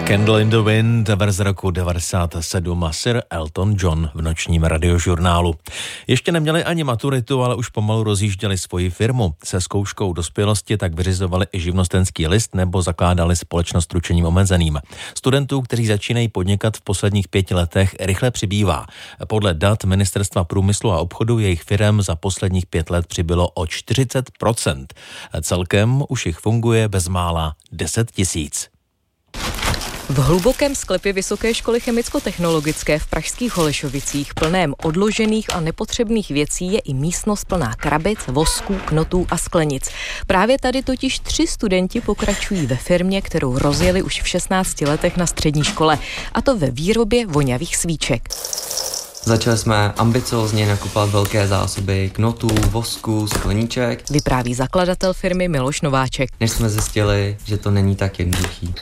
Candle in the Wind, verze roku 97 a Sir Elton John v nočním radiožurnálu. Ještě neměli ani maturitu, ale už pomalu rozjížděli svoji firmu. Se zkouškou dospělosti tak vyřizovali i živnostenský list nebo zakládali společnost s ručením omezeným. Studentů, kteří začínají podnikat v posledních 5 letech, rychle přibývá. Podle dat Ministerstva průmyslu a obchodu jejich firem za posledních 5 let přibylo o 40%. Celkem už jich funguje bezmála 10 000. V hlubokém sklepě Vysoké školy chemicko-technologické v pražských Holešovicích, plném odložených a nepotřebných věcí, je i místnost plná krabic, vosků, knotů a sklenic. Právě tady totiž 3 studenti pokračují ve firmě, kterou rozjeli už v 16 letech na střední škole, a to ve výrobě voňavých svíček. Začali jsme ambiciózně nakupovat velké zásoby knotů, vosku, skleníček. Vypráví zakladatel firmy Miloš Nováček. Než jsme zjistili, že to není tak jednoduchý.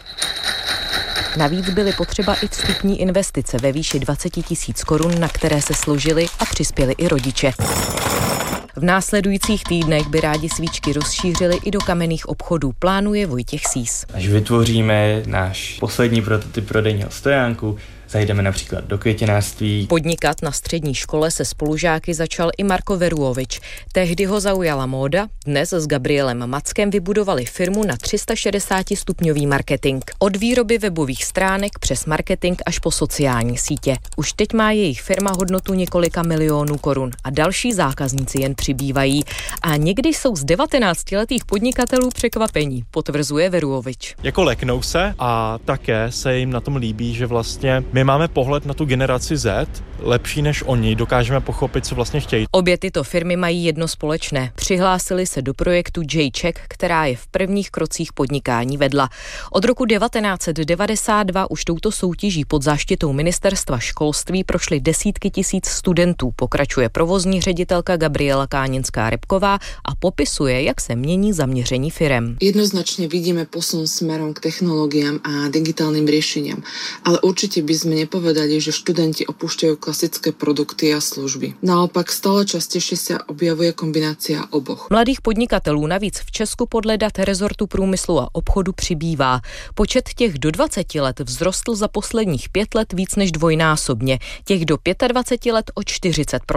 Navíc byly potřeba i vstupní investice ve výši 20 000 korun, na které se složili a přispěli i rodiče. V následujících týdnech by rádi svíčky rozšířili i do kamenných obchodů, plánuje Vojtěch Sýs. Až vytvoříme náš poslední prototyp prodejního stojánku, zajdeme například do květinářství. Podnikat na střední škole se spolužáky začal i Marko Veruovič. Tehdy ho zaujala móda, dnes s Gabrielem Mackem vybudovali firmu na 360-stupňový marketing. Od výroby webových stránek přes marketing až po sociální sítě. Už teď má jejich firma hodnotu několika milionů korun a další zákazníci jen přibývají. A někdy jsou z 19letých podnikatelů překvapení, potvrzuje Veruovič. Jako leknou se a také se jim na tom líbí, že vlastně my máme pohled na tu generaci Z lepší než oni, dokážeme pochopit, co vlastně chtějí. Obě tyto firmy mají jedno společné. Přihlásili se do projektu J-Check, která je v prvních krocích podnikání vedla. Od roku 1992 už touto soutěží pod záštitou Ministerstva školství prošly desítky tisíc studentů, pokračuje provozní ředitelka Gabriela Káninská-Repková a popisuje, jak se mění zaměření firem. Jednoznačně vidíme posun smerom k technologiám a digitálnym riešeniam, ale určite by sme nepovedali, že študenti opúšťajú klasické produkty a služby. Naopak stále častejšie sa objavuje kombinácia oboch. Mladých podnikatelů navíc v Česku podle dat rezortu průmyslu a obchodu přibývá. Počet těch do 20 let vzrostl za posledních 5 let víc než dvojnásobně, těch do 25 let o 40%.